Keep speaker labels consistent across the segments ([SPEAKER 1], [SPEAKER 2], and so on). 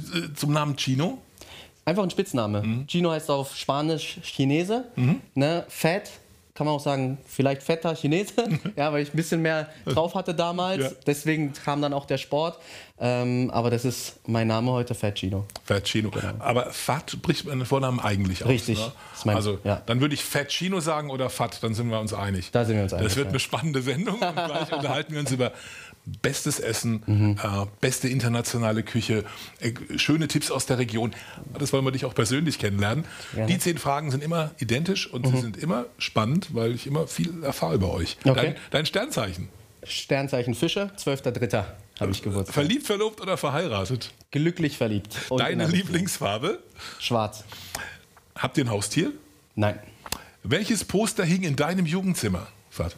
[SPEAKER 1] zum Namen Chino?
[SPEAKER 2] Einfach ein Spitzname. Chino heißt auf Spanisch Chinese. Ne? Fat, kann man auch sagen, vielleicht fetter Chinese. Ja, weil ich ein bisschen mehr drauf hatte damals.
[SPEAKER 1] Ja.
[SPEAKER 2] Deswegen kam dann auch der Sport. Aber das ist mein Name heute, Fat Chino.
[SPEAKER 1] Fat Chino. Genau. Aber Fat spricht man den Vornamen eigentlich aus.
[SPEAKER 2] Richtig.
[SPEAKER 1] Ne?
[SPEAKER 2] Das
[SPEAKER 1] Also dann würde ich Fat Chino sagen oder Fat, dann sind wir uns einig.
[SPEAKER 2] Da sind wir uns einig.
[SPEAKER 1] Das wird eine spannende Sendung und gleich unterhalten wir uns über bestes Essen, beste internationale Küche, schöne Tipps aus der Region. Das wollen wir dich auch persönlich kennenlernen.
[SPEAKER 2] Gerne.
[SPEAKER 1] Die 10 Fragen sind immer identisch und sie sind immer spannend, weil ich immer viel erfahre über euch.
[SPEAKER 2] Okay.
[SPEAKER 1] Dein Sternzeichen.
[SPEAKER 2] Sternzeichen Fische, 12.3. habe ich Geburtstag.
[SPEAKER 1] Verliebt, verlobt oder verheiratet?
[SPEAKER 2] Glücklich verliebt. Und
[SPEAKER 1] Deine Lieblingsfarbe?
[SPEAKER 2] Schwarz.
[SPEAKER 1] Habt ihr ein Haustier?
[SPEAKER 2] Nein.
[SPEAKER 1] Welches Poster hing in deinem Jugendzimmer? Fahrt.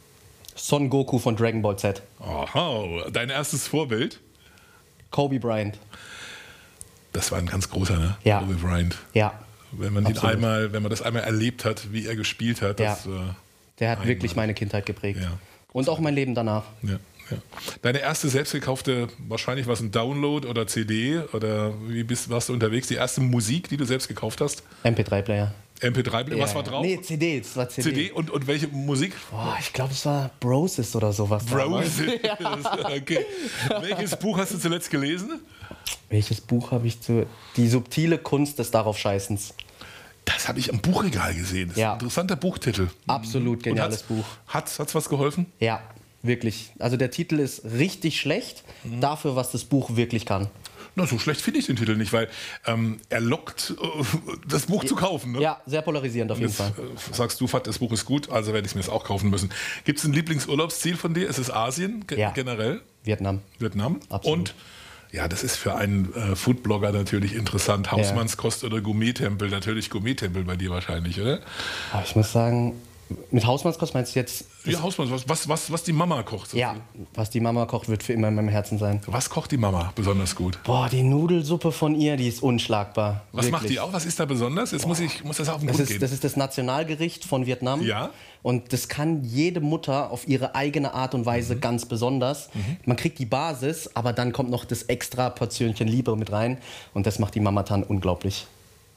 [SPEAKER 2] Son Goku von Dragon Ball Z.
[SPEAKER 1] Aha, dein erstes Vorbild?
[SPEAKER 2] Kobe Bryant.
[SPEAKER 1] Das war ein ganz großer, ne?
[SPEAKER 2] Ja.
[SPEAKER 1] Kobe Bryant.
[SPEAKER 2] Ja.
[SPEAKER 1] Wenn man das einmal erlebt hat, wie er gespielt hat,
[SPEAKER 2] Ja.
[SPEAKER 1] das
[SPEAKER 2] Der hat wirklich meine Kindheit geprägt.
[SPEAKER 1] Ja.
[SPEAKER 2] Und auch mein Leben danach.
[SPEAKER 1] Ja. Deine erste selbstgekaufte, wahrscheinlich was ein Download oder CD oder warst du unterwegs? Die erste Musik, die du selbst gekauft hast?
[SPEAKER 2] MP3-Player.
[SPEAKER 1] MP3-Player, was war drauf?
[SPEAKER 2] Nee, CD, das war CD.
[SPEAKER 1] CD und welche Musik?
[SPEAKER 2] Boah, ich glaube, es war Broses oder sowas. damals.
[SPEAKER 1] Okay. Welches Buch hast du zuletzt gelesen?
[SPEAKER 2] Welches Buch habe ich zu... Die subtile Kunst des Daraufscheißens.
[SPEAKER 1] Das habe ich am Buchregal gesehen. Das ist ein interessanter Buchtitel.
[SPEAKER 2] Absolut geniales Buch.
[SPEAKER 1] Hat's was geholfen?
[SPEAKER 2] Ja, wirklich. Also der Titel ist richtig schlecht dafür, was das Buch wirklich kann.
[SPEAKER 1] Na, so schlecht finde ich den Titel nicht, weil er lockt, das Buch zu kaufen. Ne?
[SPEAKER 2] Ja, sehr polarisierend auf jeden
[SPEAKER 1] Jetzt
[SPEAKER 2] Fall.
[SPEAKER 1] sagst du, das Buch ist gut, also werde ich mir das auch kaufen müssen. Gibt es ein Lieblingsurlaubsziel von dir? Ist es Asien generell?
[SPEAKER 2] Vietnam.
[SPEAKER 1] Absolut. Und ja, das ist für einen Foodblogger natürlich interessant. Hausmannskost oder Gourmet-Tempel? Natürlich Gourmet-Tempel bei dir wahrscheinlich, oder?
[SPEAKER 2] Aber ich muss sagen, mit Hausmannskost meinst du jetzt...
[SPEAKER 1] Ja, Hausmannskost, was die Mama kocht. So.
[SPEAKER 2] Ja, was die Mama kocht, wird für immer in meinem Herzen sein.
[SPEAKER 1] Was kocht die Mama besonders gut?
[SPEAKER 2] Boah, die Nudelsuppe von ihr, die ist unschlagbar.
[SPEAKER 1] Was macht die auch? Was ist da besonders? Jetzt muss das auf den Grund gehen.
[SPEAKER 2] Das ist das Nationalgericht von Vietnam.
[SPEAKER 1] Ja.
[SPEAKER 2] Und das kann jede Mutter auf ihre eigene Art und Weise ganz besonders. Man kriegt die Basis, aber dann kommt noch das extra Portionchen Liebe mit rein. Und das macht die Mama Tan unglaublich.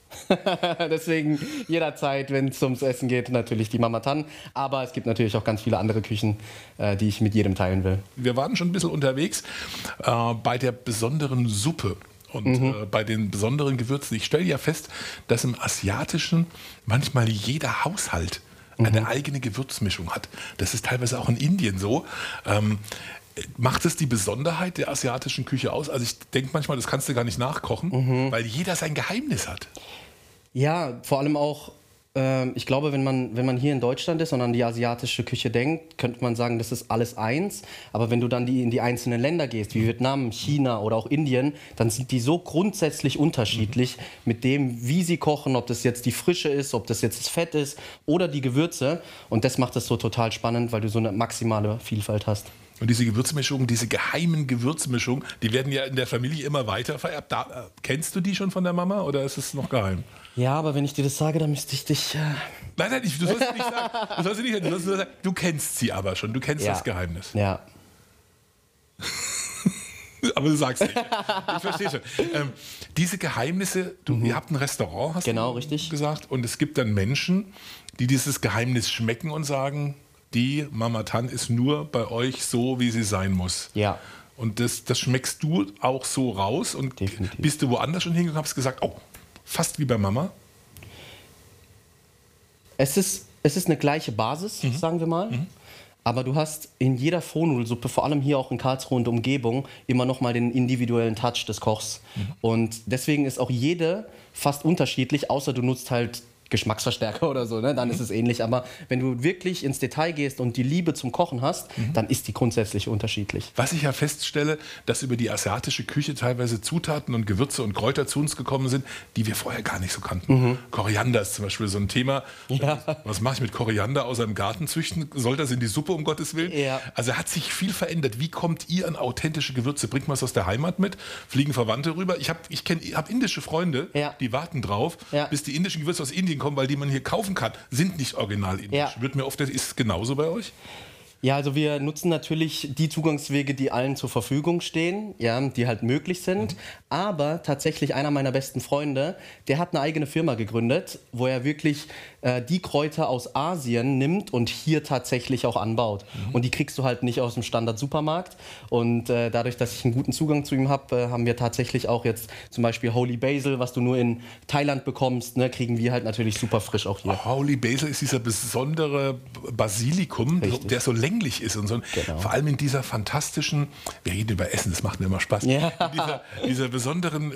[SPEAKER 2] Deswegen jederzeit, wenn es ums Essen geht, natürlich die Mama Tan. Aber es gibt natürlich auch ganz viele andere Küchen, die ich mit jedem teilen will.
[SPEAKER 1] Wir waren schon ein bisschen unterwegs bei der besonderen Suppe und bei den besonderen Gewürzen. Ich stelle ja fest, dass im Asiatischen manchmal jeder Haushalt eine eigene Gewürzmischung hat. Das ist teilweise auch in Indien so. Macht es die Besonderheit der asiatischen Küche aus? Also ich denke manchmal, das kannst du gar nicht nachkochen, weil jeder sein Geheimnis hat.
[SPEAKER 2] Ja, vor allem auch, ich glaube, wenn man hier in Deutschland ist und an die asiatische Küche denkt, könnte man sagen, das ist alles eins. Aber wenn du dann in die einzelnen Länder gehst, wie Vietnam, China oder auch Indien, dann sind die so grundsätzlich unterschiedlich mit dem, wie sie kochen, ob das jetzt die Frische ist, ob das jetzt das Fett ist oder die Gewürze. Und das macht es so total spannend, weil du so eine maximale Vielfalt hast.
[SPEAKER 1] Und diese Gewürzmischungen, diese geheimen Gewürzmischungen, die werden ja in der Familie immer weiter vererbt. Kennst du die schon von der Mama oder ist es noch geheim?
[SPEAKER 2] Ja, aber wenn ich dir das sage, dann müsste ich dich...
[SPEAKER 1] Nein, du sollst es nicht sagen. Du sollst nur sagen, du kennst sie aber schon, du kennst das Geheimnis.
[SPEAKER 2] Ja.
[SPEAKER 1] Aber du sagst nicht. Ich verstehe schon. Diese Geheimnisse, ihr habt ein Restaurant, hast
[SPEAKER 2] genau,
[SPEAKER 1] du
[SPEAKER 2] richtig
[SPEAKER 1] gesagt, und es gibt dann Menschen, die dieses Geheimnis schmecken und sagen, die Mama Tan ist nur bei euch so, wie sie sein muss.
[SPEAKER 2] Ja.
[SPEAKER 1] Und das schmeckst du auch so raus und
[SPEAKER 2] Definitiv.
[SPEAKER 1] bist du woanders schon hingegangen und hast gesagt, oh, fast wie bei Mama?
[SPEAKER 2] Es ist eine gleiche Basis, sagen wir mal. Aber du hast in jeder Frohnudelsuppe, vor allem hier auch in Karlsruhe und Umgebung, immer noch mal den individuellen Touch des Kochs. Und deswegen ist auch jede fast unterschiedlich, außer du nutzt halt Geschmacksverstärker oder so, ne? Dann ist es ähnlich. Aber wenn du wirklich ins Detail gehst und die Liebe zum Kochen hast, dann ist die grundsätzlich unterschiedlich.
[SPEAKER 1] Was ich ja feststelle, dass über die asiatische Küche teilweise Zutaten und Gewürze und Kräuter zu uns gekommen sind, die wir vorher gar nicht so kannten. Koriander ist zum Beispiel so ein Thema.
[SPEAKER 2] Ja.
[SPEAKER 1] Was mache ich mit Koriander aus einem Garten züchten? Soll das in die Suppe, um Gottes Willen?
[SPEAKER 2] Ja.
[SPEAKER 1] Also hat sich viel verändert. Wie kommt ihr an authentische Gewürze? Bringt man es aus der Heimat mit? Fliegen Verwandte rüber? Ich hab indische Freunde, die warten drauf, bis die indischen Gewürze aus Indien kommen, weil die man hier kaufen kann, sind nicht original indisch.
[SPEAKER 2] Ja.
[SPEAKER 1] Wird mir oft, ist es genauso bei euch?
[SPEAKER 2] Ja, also wir nutzen natürlich die Zugangswege, die allen zur Verfügung stehen, ja, die halt möglich sind. Aber tatsächlich einer meiner besten Freunde, der hat eine eigene Firma gegründet, wo er wirklich die Kräuter aus Asien nimmt und hier tatsächlich auch anbaut. Und die kriegst du halt nicht aus dem Standard-Supermarkt. Und dadurch, dass ich einen guten Zugang zu ihm habe, haben wir tatsächlich auch jetzt zum Beispiel Holy Basil, was du nur in Thailand bekommst, ne, kriegen wir halt natürlich super frisch auch hier.
[SPEAKER 1] Holy Basil ist dieser besondere Basilikum, der so länglich ist und so.
[SPEAKER 2] Genau.
[SPEAKER 1] Vor allem in dieser fantastischen, wir reden über Essen, das macht mir immer Spaß,
[SPEAKER 2] Ja.
[SPEAKER 1] in dieser besonderen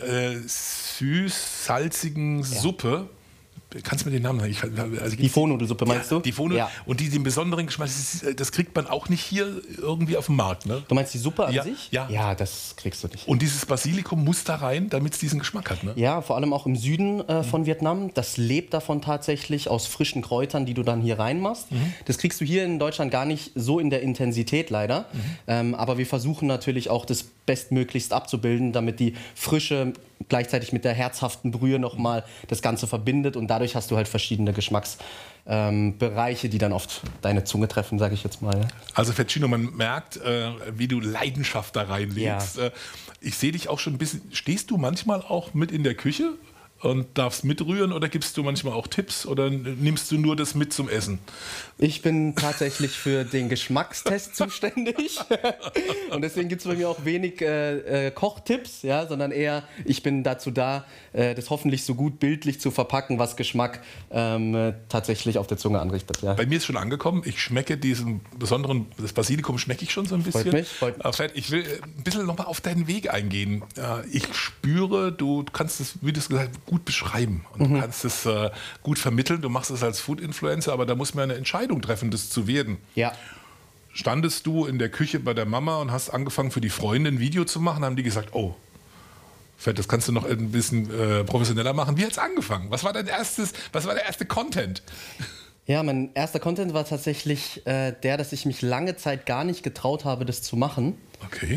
[SPEAKER 1] süß-salzigen Suppe. Kannst du mir den Namen sagen?
[SPEAKER 2] Die Pho-Nudelsuppe meinst du?
[SPEAKER 1] Die Pho-Nudeln. Ja. Und die den besonderen Geschmack, das kriegt man auch nicht hier irgendwie auf dem Markt. Ne?
[SPEAKER 2] Du meinst die Suppe an sich?
[SPEAKER 1] Ja.
[SPEAKER 2] Ja, das kriegst du nicht.
[SPEAKER 1] Und dieses Basilikum muss da rein, damit es diesen Geschmack hat. Ne?
[SPEAKER 2] Ja, vor allem auch im Süden von Vietnam. Das lebt davon tatsächlich aus frischen Kräutern, die du dann hier reinmachst. Das kriegst du hier in Deutschland gar nicht so in der Intensität leider. Aber wir versuchen natürlich auch das bestmöglichst abzubilden, damit die Frische gleichzeitig mit der herzhaften Brühe nochmal das Ganze verbindet. Und dadurch hast du halt verschiedene Geschmacksbereiche, die dann oft deine Zunge treffen, sage ich jetzt mal.
[SPEAKER 1] Also Feccino, man merkt, wie du Leidenschaft da reinlegst.
[SPEAKER 2] Ja.
[SPEAKER 1] Ich sehe dich auch schon ein bisschen. Stehst du manchmal auch mit in der Küche und darfst mitrühren oder gibst du manchmal auch Tipps oder nimmst du nur das mit zum Essen?
[SPEAKER 2] Ich bin tatsächlich für den Geschmackstest zuständig und deswegen gibt es bei mir auch wenig Kochtipps, ja, sondern eher, ich bin dazu da, das hoffentlich so gut bildlich zu verpacken, was Geschmack tatsächlich auf der Zunge anrichtet. Ja.
[SPEAKER 1] Bei mir ist schon angekommen, ich schmecke diesen besonderen, das Basilikum schmecke ich schon so ein bisschen.
[SPEAKER 2] Freut mich.
[SPEAKER 1] Ich will ein bisschen nochmal auf deinen Weg eingehen. Ich spüre, du kannst es, wie du es gesagt hast, gut beschreiben und du kannst es gut vermitteln. Du machst es als Food-Influencer, aber da muss man eine Entscheidung treffen, das zu werden.
[SPEAKER 2] Ja.
[SPEAKER 1] Standest du in der Küche bei der Mama und hast angefangen für die Freunde ein Video zu machen, haben die gesagt, oh, Fett, das kannst du noch ein bisschen professioneller machen. Wie hat es angefangen? Was war der erste Content?
[SPEAKER 2] Ja, mein erster Content war tatsächlich dass ich mich lange Zeit gar nicht getraut habe, das zu machen.
[SPEAKER 1] Okay.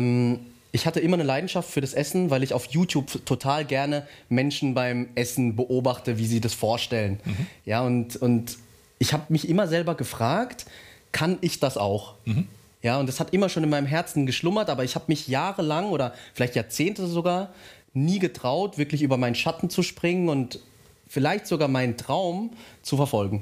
[SPEAKER 2] Ich hatte immer eine Leidenschaft für das Essen, weil ich auf YouTube total gerne Menschen beim Essen beobachte, wie sie das vorstellen. Ja, und ich habe mich immer selber gefragt, kann ich das auch? Ja, und das hat immer schon in meinem Herzen geschlummert, aber ich habe mich jahrelang oder vielleicht Jahrzehnte sogar nie getraut, wirklich über meinen Schatten zu springen und vielleicht sogar meinen Traum zu verfolgen.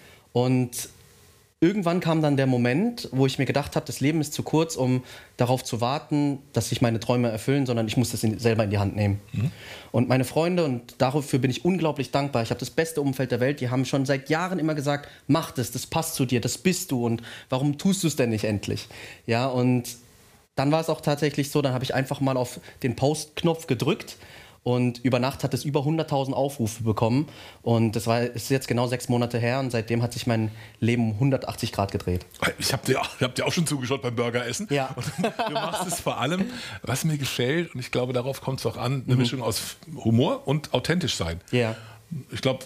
[SPEAKER 2] Und irgendwann kam dann der Moment, wo ich mir gedacht habe, das Leben ist zu kurz, um darauf zu warten, dass sich meine Träume erfüllen, sondern ich muss das selber in die Hand nehmen. Und meine Freunde, und dafür bin ich unglaublich dankbar, ich habe das beste Umfeld der Welt, die haben schon seit Jahren immer gesagt, mach das passt zu dir, das bist du und warum tust du es denn nicht endlich? Ja, und dann war es auch tatsächlich so, dann habe ich einfach mal auf den Post-Knopf gedrückt. Und über Nacht hat es über 100.000 Aufrufe bekommen. Und ist jetzt genau 6 Monate her. Und seitdem hat sich mein Leben 180 Grad gedreht.
[SPEAKER 1] Ich hab dir auch schon zugeschaut beim Burgeressen.
[SPEAKER 2] Ja.
[SPEAKER 1] Und du machst es vor allem, was mir gefällt, und ich glaube, darauf kommt es auch an, eine Mischung aus Humor und authentisch sein.
[SPEAKER 2] Ja.
[SPEAKER 1] Ich glaube,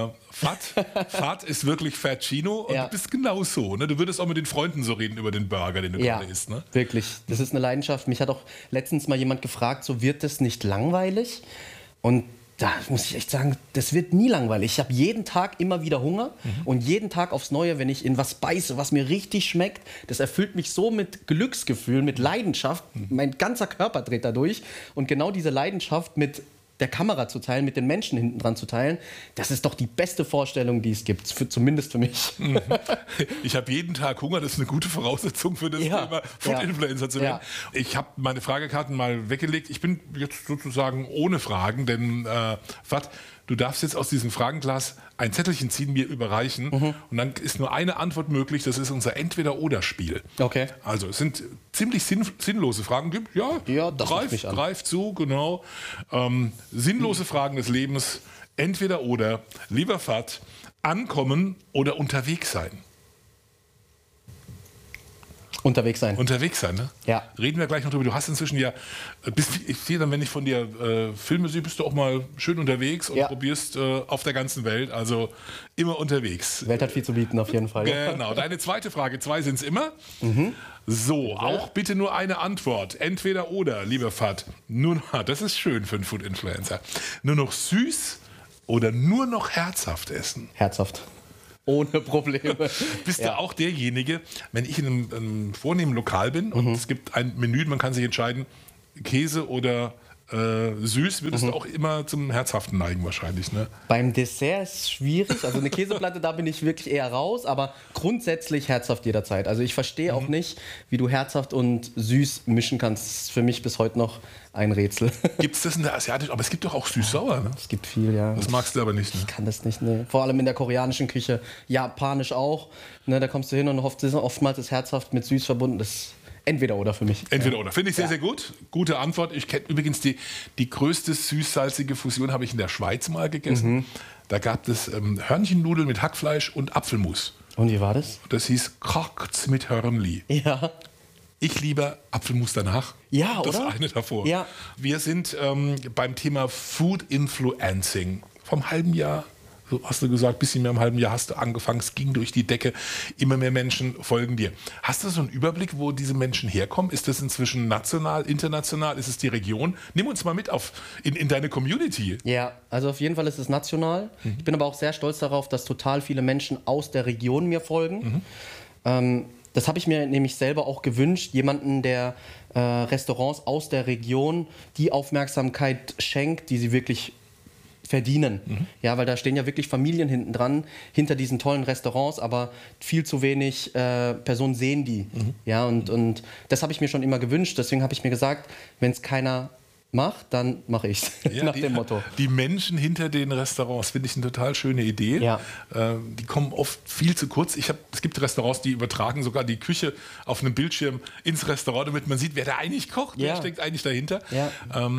[SPEAKER 1] Fat ist wirklich Feccino und du bist genau so. Ne? Du würdest auch mit den Freunden so reden über den Burger, den du gerade isst. Ne?
[SPEAKER 2] Wirklich. Das ist eine Leidenschaft. Mich hat auch letztens mal jemand gefragt, so wird das nicht langweilig? Und da muss ich echt sagen, das wird nie langweilig. Ich habe jeden Tag immer wieder Hunger und jeden Tag aufs Neue, wenn ich in was beiße, was mir richtig schmeckt, das erfüllt mich so mit Glücksgefühl, mit Leidenschaft. Mein ganzer Körper dreht da durch. Und genau diese Leidenschaft mit der Kamera zu teilen, mit den Menschen hinten dran zu teilen, das ist doch die beste Vorstellung, die es gibt, zumindest für mich.
[SPEAKER 1] Ich habe jeden Tag Hunger, das ist eine gute Voraussetzung für das Thema Food-Influencer zu werden. Ich habe meine Fragekarten mal weggelegt. Ich bin jetzt sozusagen ohne Fragen, denn Fat, du darfst jetzt aus diesem Fragenglas ein Zettelchen ziehen, mir überreichen und dann ist nur eine Antwort möglich, das ist unser Entweder-Oder-Spiel.
[SPEAKER 2] Okay.
[SPEAKER 1] Also es sind ziemlich sinnlose Fragen. Greif zu, genau. Sinnlose Fragen des Lebens, Entweder-Oder, lieber Fat, ankommen oder unterwegs sein.
[SPEAKER 2] Unterwegs sein.
[SPEAKER 1] Unterwegs sein, ne?
[SPEAKER 2] Ja.
[SPEAKER 1] Reden wir gleich noch drüber. Du hast inzwischen ich sehe dann, wenn ich von dir Filme sehe, bist du auch mal schön unterwegs und probierst auf der ganzen Welt, also immer unterwegs.
[SPEAKER 2] Die Welt hat viel zu bieten, auf jeden Fall.
[SPEAKER 1] Genau. Deine zweite Frage, 2 sind es immer. So, auch bitte nur eine Antwort. Entweder oder, lieber Fat. Das ist schön für einen Food-Influencer. Nur noch süß oder nur noch herzhaft essen?
[SPEAKER 2] Herzhaft. Ohne Probleme.
[SPEAKER 1] Bist du auch derjenige, wenn ich in einem vornehmen Lokal bin und es gibt ein Menü, man kann sich entscheiden, Käse oder süß, würdest du auch immer zum Herzhaften neigen wahrscheinlich, ne?
[SPEAKER 2] Beim Dessert ist es schwierig. Also eine Käseplatte, da bin ich wirklich eher raus, aber grundsätzlich herzhaft jederzeit. Also ich verstehe auch nicht, wie du herzhaft und süß mischen kannst. Das ist für mich bis heute noch ein Rätsel.
[SPEAKER 1] Gibt es das in der asiatischen, aber es gibt doch auch süß-sauer, ne?
[SPEAKER 2] Es gibt viel, ja.
[SPEAKER 1] Das magst du aber nicht, ne?
[SPEAKER 2] Ich kann das nicht, ne. Vor allem in der koreanischen Küche, japanisch auch. Ne, da kommst du hin und oftmals ist herzhaft mit süß verbunden. Das ist entweder oder für mich.
[SPEAKER 1] Entweder oder. Finde ich sehr, sehr gut. Gute Antwort. Ich kenne übrigens die größte süß-salzige Fusion habe ich in der Schweiz mal gegessen. Da gab es Hörnchennudeln mit Hackfleisch und Apfelmus.
[SPEAKER 2] Und wie war das?
[SPEAKER 1] Das hieß Kocht mit Hörnli.
[SPEAKER 2] Ja.
[SPEAKER 1] Ich liebe Apfelmus danach.
[SPEAKER 2] Ja,
[SPEAKER 1] das
[SPEAKER 2] oder?
[SPEAKER 1] eine davor.
[SPEAKER 2] Ja.
[SPEAKER 1] Wir sind beim Thema Food Influencing. Vom halben Jahr, so hast du gesagt, bisschen mehr im halben Jahr hast du angefangen, es ging durch die Decke, immer mehr Menschen folgen dir. Hast du so einen Überblick, wo diese Menschen herkommen? Ist das inzwischen national, international, ist es die Region? Nimm uns mal mit in deine Community.
[SPEAKER 2] Ja, also auf jeden Fall ist es national. Ich bin aber auch sehr stolz darauf, dass total viele Menschen aus der Region mir folgen. Das habe ich mir nämlich selber auch gewünscht, jemanden, der Restaurants aus der Region die Aufmerksamkeit schenkt, die sie wirklich verdienen. Ja, weil da stehen ja wirklich Familien hinten dran, hinter diesen tollen Restaurants, aber viel zu wenig Personen sehen die. Ja, und das habe ich mir schon immer gewünscht. Deswegen habe ich mir gesagt, wenn es keiner macht, dann mache ich es.
[SPEAKER 1] Ja,
[SPEAKER 2] nach dem Motto.
[SPEAKER 1] Die Menschen hinter den Restaurants, finde ich eine total schöne Idee.
[SPEAKER 2] Ja.
[SPEAKER 1] Die kommen oft viel zu kurz. Es gibt Restaurants, die übertragen sogar die Küche auf einem Bildschirm ins Restaurant, damit man sieht, wer da eigentlich kocht, wer steckt eigentlich dahinter.
[SPEAKER 2] Ja.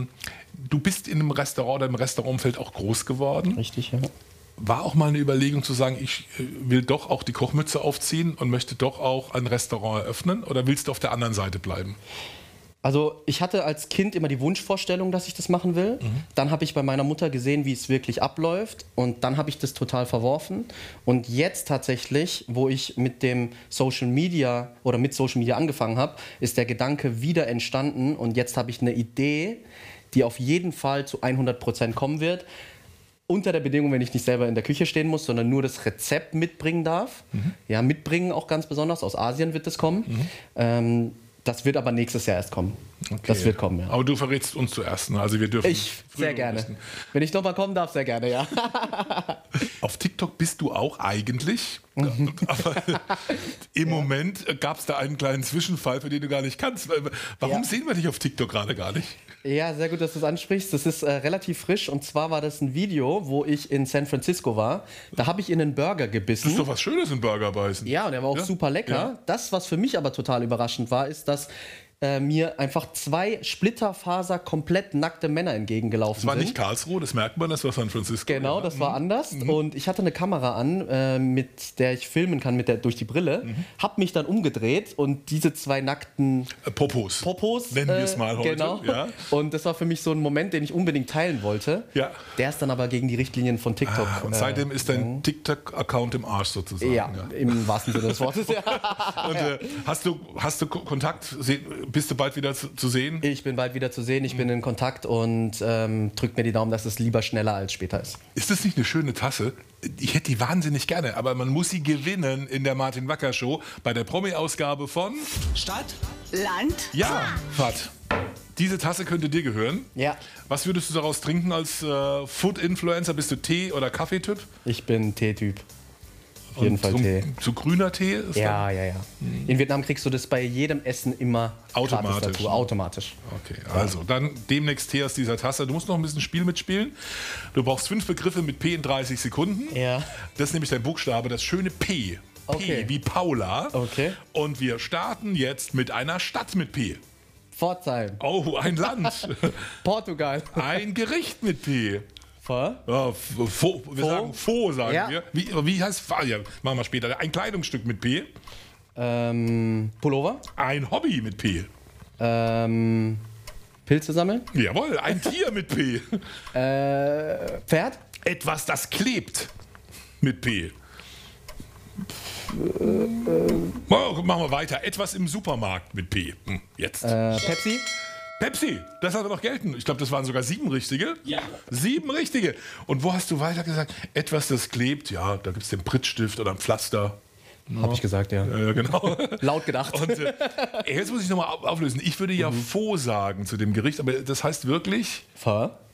[SPEAKER 1] Du bist in einem Restaurant oder im Restaurantfeld auch groß geworden.
[SPEAKER 2] Richtig, ja.
[SPEAKER 1] War auch mal eine Überlegung zu sagen, ich will doch auch die Kochmütze aufziehen und möchte doch auch ein Restaurant eröffnen? Oder willst du auf der anderen Seite bleiben?
[SPEAKER 2] Also ich hatte als Kind immer die Wunschvorstellung, dass ich das machen will. Dann habe ich bei meiner Mutter gesehen, wie es wirklich abläuft. Und dann habe ich das total verworfen. Und jetzt tatsächlich, wo ich mit dem Social Media oder mit Social Media angefangen habe, ist der Gedanke wieder entstanden. Und jetzt habe ich eine Idee, die auf jeden Fall zu 100% kommen wird. Unter der Bedingung, wenn ich nicht selber in der Küche stehen muss, sondern nur das Rezept mitbringen darf. Ja, mitbringen auch ganz besonders. Aus Asien wird das kommen. Das wird aber nächstes Jahr erst kommen.
[SPEAKER 1] Okay.
[SPEAKER 2] Das wird kommen, ja.
[SPEAKER 1] Aber du verrätst uns zuerst. Ne? Also wir dürfen
[SPEAKER 2] Sehr gerne.
[SPEAKER 1] wissen.
[SPEAKER 2] Wenn ich nochmal kommen darf, sehr gerne, ja.
[SPEAKER 1] Auf TikTok bist du auch eigentlich. Aber im Moment gab es da einen kleinen Zwischenfall, für den du gar nicht kannst. Warum sehen wir dich auf TikTok gerade gar nicht?
[SPEAKER 2] Ja, sehr gut, dass du es ansprichst. Das ist relativ frisch. Und zwar war das ein Video, wo ich in San Francisco war. Da habe ich in einen Burger gebissen.
[SPEAKER 1] Das ist doch was Schönes, ein Burger beißen.
[SPEAKER 2] Ja, und der war auch super lecker.
[SPEAKER 1] Ja.
[SPEAKER 2] Das, was für mich aber total überraschend war, ist, dass mir einfach 2 Splitterfaser komplett nackte Männer entgegengelaufen sind.
[SPEAKER 1] Das war nicht Karlsruhe, das merkt man, das war San Francisco.
[SPEAKER 2] Genau, das war anders. Und ich hatte eine Kamera an, mit der ich filmen kann durch die Brille. Hab mich dann umgedreht und diese 2 nackten
[SPEAKER 1] Popos. Nennen wir es mal heute.
[SPEAKER 2] Genau.
[SPEAKER 1] Ja.
[SPEAKER 2] Und das war für mich so ein Moment, den ich unbedingt teilen wollte.
[SPEAKER 1] Ja.
[SPEAKER 2] Der ist dann aber gegen die Richtlinien von TikTok.
[SPEAKER 1] Und seitdem ist dein TikTok-Account im Arsch sozusagen.
[SPEAKER 2] Ja, im wahrsten Sinne des Wortes. Ja.
[SPEAKER 1] Und hast du Kontakt? Bist du bald wieder zu sehen?
[SPEAKER 2] Ich bin bald wieder zu sehen, ich bin in Kontakt und drückt mir die Daumen, dass es lieber schneller als später ist.
[SPEAKER 1] Ist das nicht eine schöne Tasse? Ich hätte die wahnsinnig gerne, aber man muss sie gewinnen in der Martin Wacker Show bei der Promi-Ausgabe von
[SPEAKER 3] Stadt, Land,
[SPEAKER 1] Ja, Fahrt. Diese Tasse könnte dir gehören.
[SPEAKER 2] Ja.
[SPEAKER 1] Was würdest du daraus trinken als Food-Influencer? Bist du Tee- oder Kaffeetyp?
[SPEAKER 2] Ich bin Tee-Typ. Auf jeden Fall Tee.
[SPEAKER 1] Zu grüner Tee? Ist
[SPEAKER 2] Ja. In Vietnam kriegst du das bei jedem Essen immer
[SPEAKER 1] Automatisch.
[SPEAKER 2] gratis dazu. Automatisch.
[SPEAKER 1] Okay, also dann demnächst Tee aus dieser Tasse. Du musst noch ein bisschen Spiel mitspielen. Du brauchst 5 Begriffe mit P in 30 Sekunden.
[SPEAKER 2] Ja.
[SPEAKER 1] Das ist nämlich dein Buchstabe, das schöne P.
[SPEAKER 2] Okay.
[SPEAKER 1] P wie Paula.
[SPEAKER 2] Okay.
[SPEAKER 1] Und wir starten jetzt mit einer Stadt mit P.
[SPEAKER 2] Pforzheim.
[SPEAKER 1] Oh, ein Land.
[SPEAKER 2] Portugal.
[SPEAKER 1] Ein Gericht mit P. Ja, wir sagen Pho, sagen
[SPEAKER 2] Ja.
[SPEAKER 1] wir. Wie heißt Pho? Ja, machen wir später. Ein Kleidungsstück mit P.
[SPEAKER 2] Pullover.
[SPEAKER 1] Ein Hobby mit P.
[SPEAKER 2] Pilze sammeln.
[SPEAKER 1] Jawohl, ein Tier mit P.
[SPEAKER 2] Pferd.
[SPEAKER 1] Etwas, das klebt mit P. Machen wir weiter. Etwas im Supermarkt mit P. Jetzt.
[SPEAKER 2] Pepsi.
[SPEAKER 1] Pepsi, das hat er noch gelten. Ich glaube, das waren sogar 7 richtige. Ja. 7 richtige. Und wo hast du weiter gesagt? Etwas, das klebt, ja, da gibt es den Prittstift oder ein Pflaster.
[SPEAKER 2] Habe ich gesagt, ja.
[SPEAKER 1] Genau.
[SPEAKER 2] Laut gedacht.
[SPEAKER 1] Und jetzt muss ich nochmal auflösen. Ich würde ja Pho sagen zu dem Gericht, aber das heißt wirklich...
[SPEAKER 2] Pho?